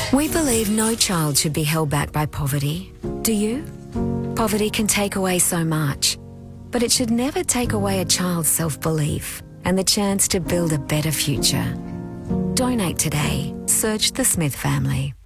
We believe no child should be held back by poverty. Do you? Poverty can take away so much, but it should never take away a child's self-belief and the chance to build a better future. Donate today. Search the Smith family.